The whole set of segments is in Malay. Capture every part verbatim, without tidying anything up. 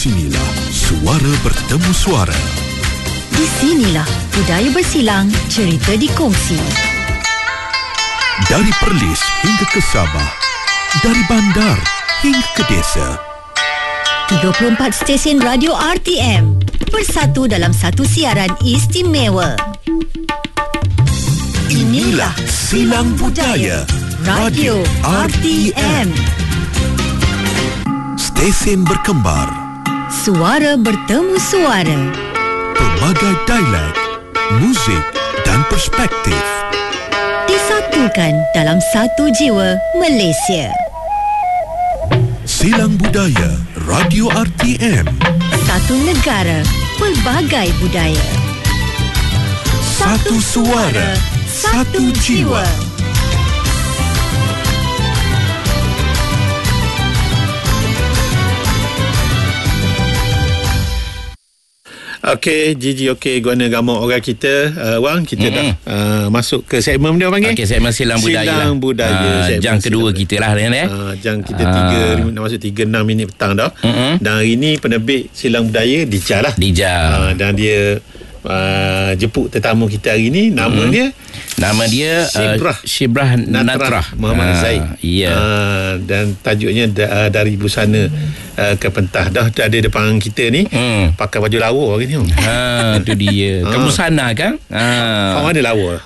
Sinilah suara bertemu suara. Di sinilah budaya bersilang, cerita dikongsi. Dari Perlis hingga ke Sabah, dari bandar hingga ke desa. tiga puluh empat stesen radio R T M bersatu dalam satu siaran istimewa. Inilah Silang Budaya Radio R T M. Stesen berkembar, Suara bertemu suara. pelbagai dialek, muzik dan perspektif. Disatukan dalam satu jiwa Malaysia. Silang Budaya Radio R T M. Satu negara, pelbagai budaya. Satu suara, satu jiwa. Okey, Gigi, okey, guna gambar orang kita, uh, Wang, kita mm-hmm. dah uh, masuk ke segmen dia panggil. Okey, segmen Silang Budaya. Silang Budaya. Uh, jam kedua kita lah, Rian, eh. Uh, jam kita tiga, nak masuk tiga enam minit petang dah. Mm-hmm. Dan hari ni penerbit Silang Budaya Dija lah. Dija. Uh, dan dia uh, jemput tetamu kita hari ni, nama mm-hmm. dia Nama dia Shibrah, uh, Shibrah Natrah, Natrah Muhammad uh, Zaid. Ya. Uh, dan tajuknya da, uh, dari busana uh, ke pentah. Dah, dah ada depan kita ni. Hmm. Pakai baju lawa hari ni. Ha, tu dia. Kamu sana kan? Ha. Kau ada lawa.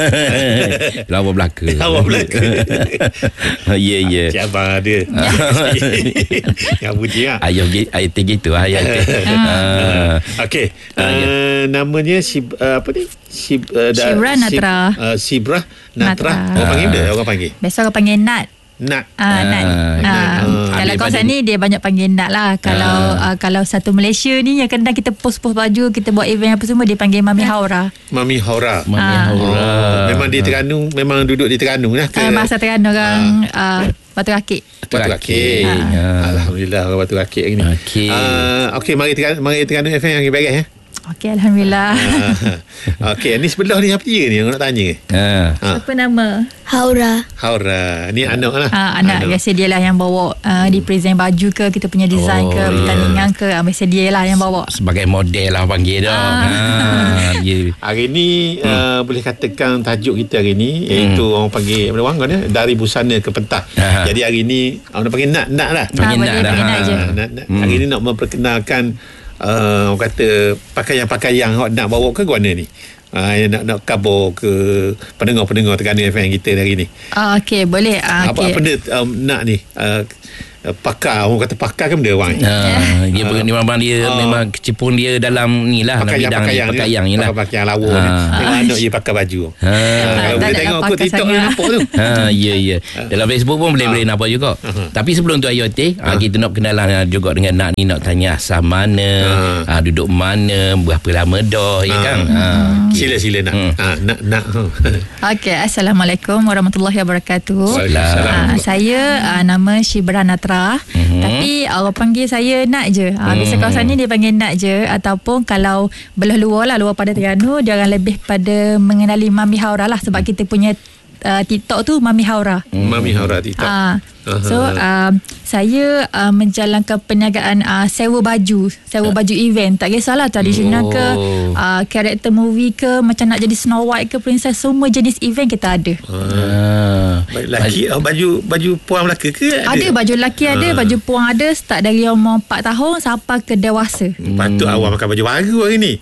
Lawa belaka. Lawa belaka. Ya, ya. Cik abang ada. Yang puji lah. Ayah ayah gitu. Ayah. Okey. Uh, namanya si uh, apa ni? Si, uh, Shibrah Natrah. Uh, Shibrah Natrah. Orang panggil dia, orang panggil. Biasa orang panggil Nat. Nat. Ah, Nat. Nat. Uh, kalau kawasan ni dia banyak panggil Nat lah. Kalau uh, kalau satu Malaysia ni yang kadang kita post-post baju, kita buat event apa semua, dia panggil Mami Haura. Mami Haura. Mami Haura. Oh, memang di Terengganu, memang duduk di Terengganu lah ke? Uh, bahasa Terengganu orang uh, Batu Rakit. Batu Rakit. Alhamdulillah orang Batu Rakit hari ni. Okey. Uh, Okey, mari Terengganu, mari Terengganu F M yang beres ya. Okey, Alhamdulillah. uh, Okey, ni sebelah ni apa dia ni? Orang nak tanya. Ha. Apa nama? Haura. Haura. Ni anak lah. Uh, anak. anak. Biasa dia lah yang bawa uh, di present baju ke, kita punya design oh, ke, pertandingan ke. Uh, biasa dia lah yang bawa. Sebagai model lah panggil dah. Uh. Ha, yeah. Hari ni hmm. uh, boleh katakan tajuk kita hari ni iaitu hmm. orang panggil apa orang kan dari busana ke pentah. Uh. Jadi hari ni orang panggil Nat Nat lah. Panggil Nat dah. Nat, Nat. Hmm. Hari ni nak memperkenalkan Uh, orang kata pakaian-pakaian yang nak bawa ke mana ni? Uh, yang nak nak kabur ke pendengar-pendengar Terengganu F M kita hari ni. Uh, Okey, boleh. Uh, apa okay. apa benda um, nak ni? Uh, pakar, orang kata pakar kan benda orang. Uh, dia uh, memang dia uh, memang kecimpung dia dalam ni lah, dalam bidang pakaian, ni, pakaian ni lah. Pakaian lawa uh, ni. Tengok anak dia pakai baju. Uh, uh, kalau boleh tengok aku TikTok dia nampak tu. Ha, ya ya. Dalam Facebook pun boleh boleh nampak juga. Uh-huh. Tapi sebelum tu I O T, uh. kita nak kenalan juga dengan Nak ni, nak tanya asal mana, uh. Uh, duduk mana, berapa lama dah, uh. ya kan? Uh, Sila-sila nak. Hmm. Uh, nak nak. Okey, Assalamualaikum warahmatullahi wabarakatuh. Waalaikumsalam. Uh, saya uh, nama Shibrah Natrah. Mm-hmm. Tapi orang panggil saya Nat je. Uh, biasa mm. kawasan ni dia panggil Nat je. Ataupun kalau belah luar lah, luar pada Terengganu, dia orang lebih pada mengenali Mami Haura lah. Sebab kita punya uh, TikTok tu Mami Haura. Mm. Mami Haura TikTok. Uh, so uh, saya uh, menjalankan perniagaan uh, sewa baju, sewa baju event. Tak kisahlah tradisional oh. ke uh, karakter movie ke, macam nak jadi Snow White ke princess, semua jenis event kita ada. Ah. Lelaki oh, baju baju puan Melaka ke ada? Ada baju lelaki ada, ah. baju puan ada, start dari umur empat tahun sampai ke dewasa. Hmm. Patut awak pakai baju baru hari ni.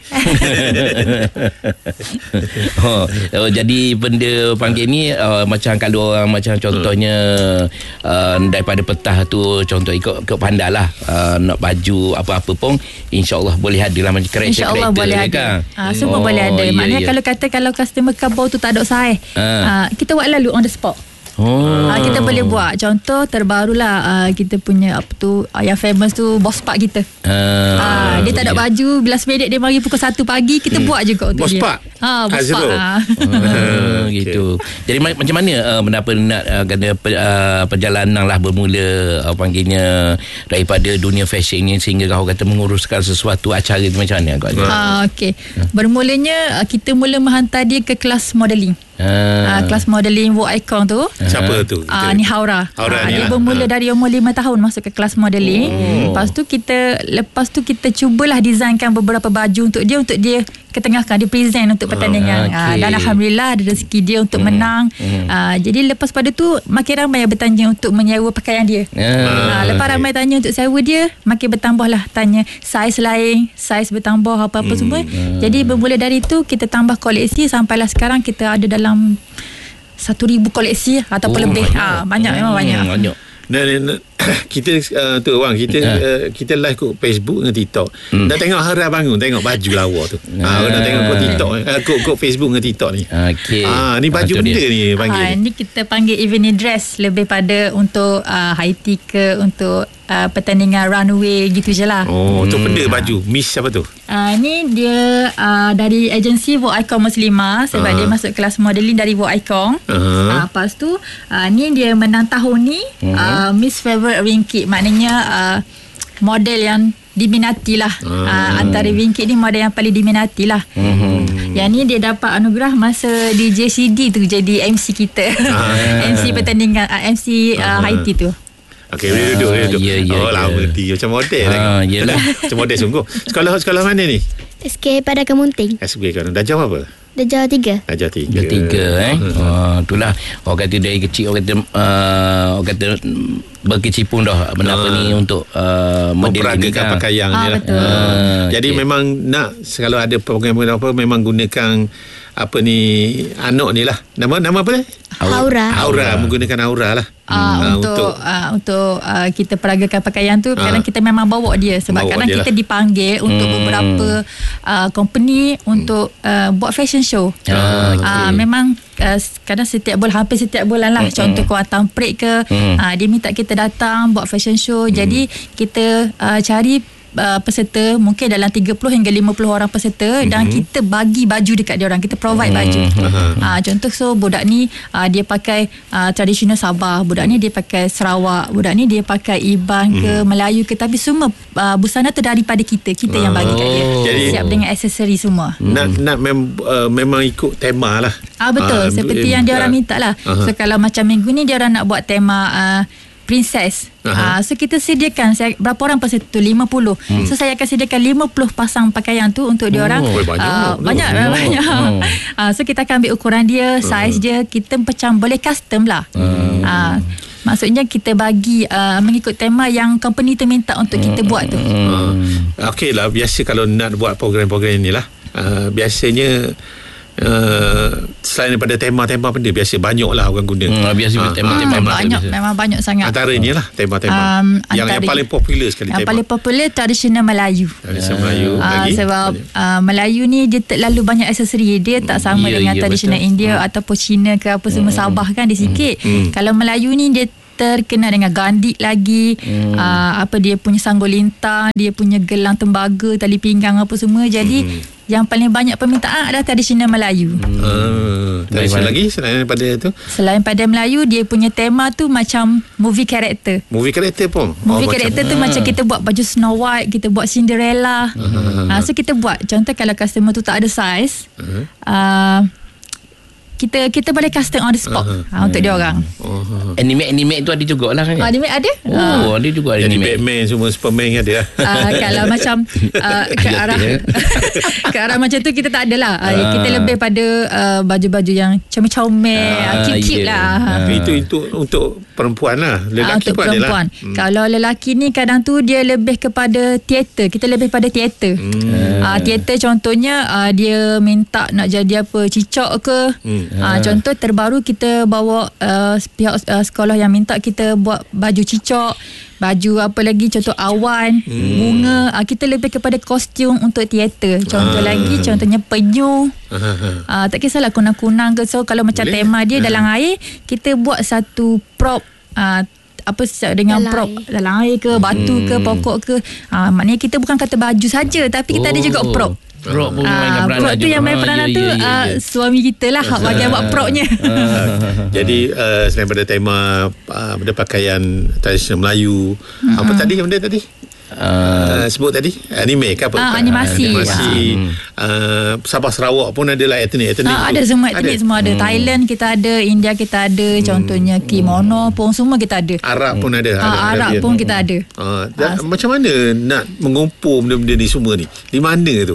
oh, oh, jadi benda panggil ni uh, macam kalau orang macam contohnya uh, daripada petah tu, contoh ikut, ikut pandai lah, uh, nak baju apa-apa pun insyaAllah boleh ada lah macam kereta-kereta. InsyaAllah boleh ada kan? uh, Semua oh, boleh ada. Maknanya yeah, kalau kata kalau customer kabur tu tak ada sahih, uh. uh, kita buat lalu on the spot. Oh. Uh, kita boleh buat. Contoh terbarulah uh, kita punya apa tu uh, yang famous tu Boss Park kita. Uh, uh, dia tak ada baju, bilas bedek dia mari pukul satu pagi, kita hmm. buat juga untuk Boss dia. Park. Ha, Boss Park. Uh. Uh, gitu. Jadi macam mana uh, mendapat nak uh, kata uh, perjalanan lah bermula uh, panggilnya daripada dunia fashion ni sehingga kau kata menguruskan sesuatu acara tu macam mana kau? Uh, okey. Uh. Bermulanya uh, kita mula menghantar dia ke kelas modeling. Uh, kelas modeling Walk Icon tu. Siapa tu? Uh, ni Haura. Haura uh, ni dia lah. bermula Ha. dari umur lima tahun masuk ke kelas modeling. Oh. Lepas tu kita lepas tu kita cubalah designkan beberapa baju untuk dia untuk dia ketengahkan, dia present untuk pertandingan. Okay. Uh, dan alhamdulillah ada rezeki dia untuk hmm. menang. Hmm. Uh, jadi lepas pada tu makin ramai yang bertanya untuk menyewa pakaian dia. Ah. Uh, lepas ramai tanya untuk sewa dia, makin bertambahlah tanya saiz lain, saiz bertambah apa-apa hmm. semua. Hmm. Jadi bermula dari itu kita tambah koleksi sampailah sekarang kita ada dalam satu ribu koleksi ataupun oh, lebih. Banyak, ha, banyak hmm, memang banyak. banyak. Dan, dan kita uh, tu bang kita uh. uh, kita live kat Facebook dengan TikTok. Hmm. Dah tengok Hara bangun tengok baju lawa tu. Ha uh. dah tengok kat TikTok uh, kat, kat Facebook dengan TikTok ni. Okey. Ah ni baju ah, benda dia. ni panggil. Ha, ni kita panggil evening dress lebih pada untuk uh, high tea ke untuk uh, pertandingan runway gitu je lah. Oh, tu benda baju. Miss apa tu? Uh, ni dia uh, dari agensi Walk Icon Muslimah sebab uh. dia masuk kelas modeling dari Walk Icon. Uh-huh. Uh, lepas tu uh, ni dia menang tahun ni uh-huh. uh, Miss Favorite Ringgit, maknanya uh, model yang diminati lah. uh. Uh, antara Ringgit ni model yang paling diminati lah. uh-huh. Yang ni dia dapat anugerah masa di J C D tu jadi M C kita. uh. M C pertandingan uh, M C uh, uh-huh. high tea tu. Okey, boleh duduk, boleh duduk. Ya, ya, oh, ya. lama dia macam model Ah, tengok. yelah. Macam model sungguh. Sekolah sekolah mana ni? S K pada Kemunting. S B kan. Dah jawab apa? Darjah tiga. Darjah tiga. Darjah tiga eh. Ha, itulah orang kata dari kecil orang kata uh, orang kata berkecimpung dah benda apa Ah. ni untuk uh, memperagakan pakaian Ah, ni lah. betul. Ah, jadi okey. memang nak kalau ada program-program apa memang gunakan apa ni anak ni lah. Nama nama apa ni? Haura. Aura, menggunakan aura lah. Uh, Ah, untuk untuk, uh, untuk uh, kita peragakan pakaian tu kadang Ah. kita memang bawa dia sebab Bawa kadang dia kita lah. dipanggil untuk Hmm. beberapa uh, company untuk uh, buat fashion show. Ah, Uh, okey. memang uh, kadang setiap bulan hampir setiap bulan lah. Contoh Kuantan Break ke Hmm. uh, dia minta kita datang buat fashion show. Jadi kita uh, cari Uh, peserta mungkin dalam tiga puluh hingga lima puluh orang peserta mm-hmm. dan kita bagi baju dekat dia orang, kita provide baju. Mm-hmm. Uh, contoh so budak ni uh, dia pakai uh, tradisional Sabah, budak ni dia pakai Sarawak, budak ni dia pakai Iban ke mm. Melayu ke, tapi semua uh, busana tu daripada kita, kita yang bagi kat dia. Jadi- siap dengan aksesori semua. Nak nak mem, uh, memang ikut tema lah. Ah betul, Ah, seperti eh, yang dia orang ah. minta lah. Aha. So kalau macam minggu ni dia orang nak buat tema uh, princess. Uh, so kita sediakan saya, berapa orang peserta tu? lima puluh. Hmm. So saya akan sediakan lima puluh pasang pakaian tu untuk dia orang. Oh, banyak. Uh, Oh. banyak Oh. banyak. Oh. Uh, so kita akan ambil ukuran dia, saiz dia, kita macam boleh custom lah. Hmm. Uh, maksudnya kita bagi uh, mengikut tema yang company tu minta untuk kita buat tu. Hmm. Okey lah, biasa kalau nak buat program-program ni lah. Uh, biasanya Uh, selain daripada tema-tema benda biasa banyak lah orang guna. Hmm, biasa Ah, tema-tema Hmm, tema banyak, biasa. memang banyak sangat. Antara ni lah tema-tema Um, yang, yang antara- paling popular sekali Yang tema. paling popular tradisional Melayu. Tradisional Melayu Ah, lagi. sebab uh, Melayu ni dia terlalu banyak aksesori. Dia tak sama Ya, dengan ya, tradisional betul. India ataupun Cina ke apa semua. Sabah kan dia sikit. Kalau Melayu ni dia terkenal dengan gandik lagi, hmm. uh, apa dia punya sanggul lintang, dia punya gelang tembaga, tali pinggang apa semua. Jadi hmm. yang paling banyak permintaan adalah tradisional Melayu. Hmm. Uh, tradisional lagi selain daripada tu. Selain pada Melayu, dia punya tema tu macam movie character. Movie karakter pun. Movie Oh, karakter macam, tu macam kita buat baju Snow White, kita buat Cinderella. Uh-huh. Uh, so kita buat. Contoh kalau customer tu tak ada saiz, uh-huh. uh, kita kita boleh custom on the spot uh-huh. uh, untuk dia orang. uh-huh. Anime-anime tu ada jugalah kan? Ah, dia ada? Oh, ada juga Jadi anime. Batman semua Superman ada lah. Uh, kalau macam uh, ke arah ke arah macam tu kita tak ada lah. Uh, Ah. kita lebih pada uh, baju-baju yang comel-comel, Ah, uh, cute-cute yeah. lah. Ah. Itu itu untuk perempuan lah. Ah, Lelaki untuk pun ada lah. perempuan. Hmm. Kalau lelaki ni kadang tu dia lebih kepada teater. Kita lebih pada teater. Hmm. Uh, teater contohnya uh, dia minta nak jadi apa, cicak ke. Hmm. Uh, contoh terbaru kita bawa uh, pihak uh, sekolah yang minta kita buat baju cicak, baju apa lagi, contoh awan, hmm. bunga. Uh, kita lebih kepada kostum untuk teater. Contoh Ah. lagi contohnya penyu. Uh, tak kisahlah kunang-kunang ke. So kalau macam Boleh. tema dia dalam air, kita buat satu prop uh, apa dengan Dalam prop air. dalam air ke, batu ke, pokok ke. Uh, maknanya kita bukan kata baju saja, tapi kita ada juga prop. Prop pun Ah, mainkan peranan prop tu juga. yang main Ah, peranan ya, tu ya, ya, ah, ya. suami kita lah hak bagian buat propnya. Jadi uh, selain pada tema uh, pada pakaian tradisional Melayu, Hmm. apa tadi benda tadi? uh, sebut tadi anime ke apa? Uh, animasi. Animasi. Uh, Sabah Sarawak pun ada lah etnik. etnik uh, ada semua etnik ada. Semua ada. Hmm. Thailand kita ada, India kita ada, hmm. contohnya kimono pun semua kita ada. Arab pun ada. Uh, ada Arab pun hmm. kita ada. Uh, dan, uh, macam mana nak mengumpul benda-benda ni semua ni? Di mana tu?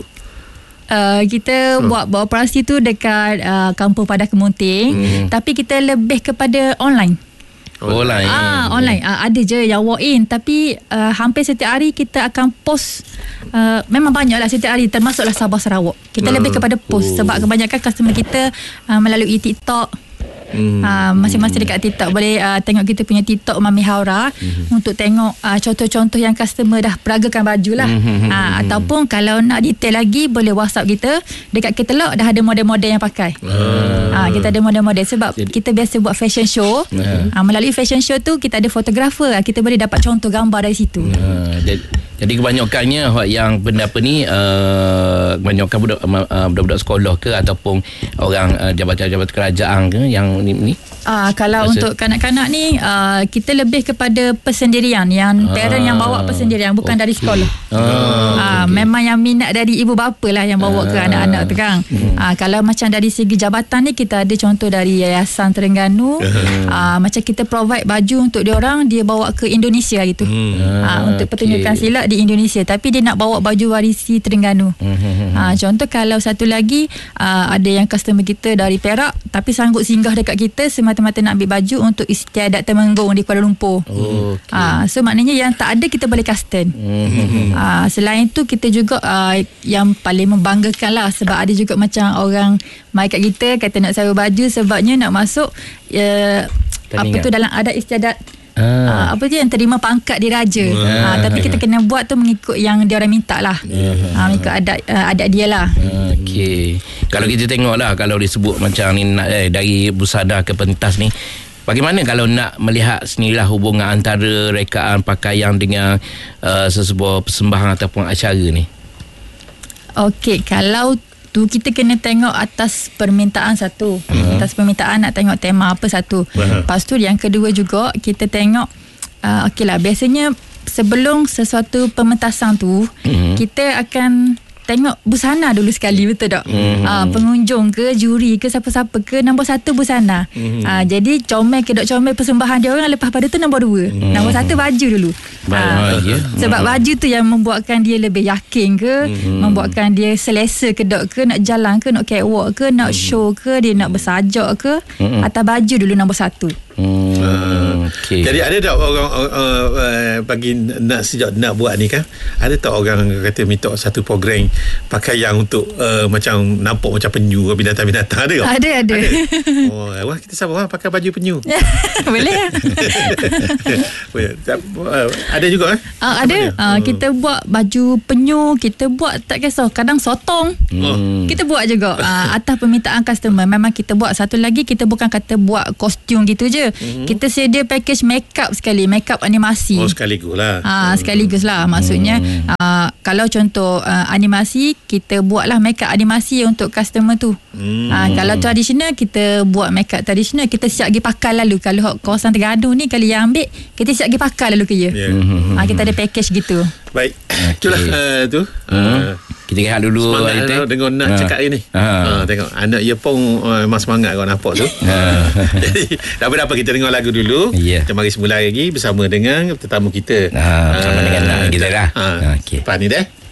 Uh, kita hmm. buat beroperasi tu dekat uh, Kampung Padas Kemunting, hmm. tapi kita lebih kepada online. Online. Ah, online. Ah, ada je yang walk in, tapi uh, hampir setiap hari kita akan post. Uh, memang banyaklah setiap hari, termasuklah Sabah Sarawak. Kita hmm. lebih kepada post oh. sebab kebanyakan customer kita uh, melalui TikTok. Hmm. Uh, masing-masing dekat TikTok boleh uh, tengok kita punya TikTok Mami Haura hmm. untuk tengok uh, contoh-contoh yang customer dah peragakan baju lah. Hmm. Uh, ataupun kalau nak detail lagi boleh WhatsApp kita, dekat katalog dah ada model-model yang pakai. Hmm. Uh, kita ada model-model sebab jadi, kita biasa buat fashion show. Hmm. Uh, melalui fashion show tu kita ada fotografer, kita boleh dapat contoh gambar dari situ. Hmm. Jadi, jadi kebanyakannya yang benda apa ni uh, kebanyakan budak, uh, budak-budak sekolah ke ataupun orang uh, jabatan-jabatan kerajaan ke yang ni, ni? Uh, kalau Masa, untuk kanak-kanak ni uh, kita lebih kepada persendirian, yang ah, parent yang bawa persendirian, bukan okay. dari sekolah. Ah, uh, okay. Memang yang minat dari ibu bapa lah yang bawa ah, ke anak-anak tu kan. Hmm. Uh, kalau macam dari segi jabatan ni kita ada contoh dari Yayasan Terengganu. Hmm. Uh, macam kita provide baju untuk dia orang, dia bawa ke Indonesia gitu. Hmm. Uh, untuk pertunjukan okay. silat di Indonesia, tapi dia nak bawa baju warisi Terengganu. Hmm. Uh, contoh kalau satu lagi uh, ada yang customer kita dari Perak tapi sanggup singgah dekat kita semata-mata nak ambil baju untuk istiadat Temenggung di Kuala Lumpur. Oh, okay. uh, so maknanya yang tak ada kita boleh custom. Mm-hmm. uh, selain tu kita juga uh, yang paling membanggakan lah, sebab ada juga macam orang mai kat kita kata nak sewa baju sebabnya nak masuk uh, apa tu dalam adat istiadat. Ah. Uh, apa tu yang terima pangkat diraja. Ah. Uh, tapi kita kena buat tu mengikut yang dia orang minta lah. Ah. Uh, mengikut adat uh, adat dia lah. Okey. Kalau kita tengok lah, kalau disebut macam ni eh, dari busada ke pentas ni, bagaimana kalau nak melihat senilah hubungan antara rekaan pakaian dengan uh, sesebuah persembahan ataupun acara ni? Okey, kalau tu kita kena tengok atas permintaan satu. Uh-huh. Atas permintaan nak tengok tema apa satu. Uh-huh. Lepas tu yang kedua juga kita tengok uh, okey lah, biasanya sebelum sesuatu pementasan tu uh-huh. kita akan tengok busana dulu sekali, betul tak? Mm-hmm. Uh, pengunjung ke, juri ke, siapa-siapa ke, nombor satu busana. Mm-hmm. Uh, jadi comel ke dok comel persembahan dia orang, lepas pada tu nombor dua. Mm-hmm. Nombor satu baju dulu. Uh, yeah. Sebab mm-hmm. baju tu yang membuatkan dia lebih yakin ke, mm-hmm. membuatkan dia selesa ke dok ke, nak jalan ke, nak catwalk ke, nak mm-hmm. show ke, dia nak bersajak ke, mm-hmm. atas baju dulu nombor satu. Hmm, uh, okay. Jadi ada tak orang uh, uh, bagi nak sejak nak buat ni kan, ada tak orang kata minta satu program pakaian untuk uh, macam nampak macam penyu binatang-binatang, ada tak? Ada, ada. ada. Oh, wah, kita sama lah pakai baju penyu. Boleh lah. uh, ada juga eh? Uh, ada. Uh, kita buat baju penyu, kita buat tak kisah, kadang sotong. Hmm. Kita buat juga uh, atas permintaan customer. Memang kita buat. Satu lagi kita bukan kata buat kostum gitu je. Mm-hmm. Kita sedia package makeup sekali, makeup animasi. Oh, sekaligus lah. Ah, sekaligus lah. Maksudnya mm. uh, kalau contoh uh, animasi, kita buatlah makeup animasi untuk customer tu. Mm. Uh, kalau tradisional, kita buat makeup tradisional, kita siap pergi pakai lalu. Kalau kawasan Terengganu ni, kalau yang ambil, kita siap pergi pakai lalu ke dia. Yeah. Mm-hmm. Uh, kita ada package gitu. Baik. Okay. Itulah uh, tu. Mm. Uh, kita rehat dulu. Semangat uh, dengar nak uh. cakap ini. Uh. Uh, tengok anak dia pun uh, memang semangat kau nampak tu. Uh. Jadi, tak apa-apa, kita dengar lagu dulu. Yeah. Kita mari semula lagi bersama dengan tetamu kita. Uh, bersama uh, dengan kita lah. Uh, okay. Lepas ni dah.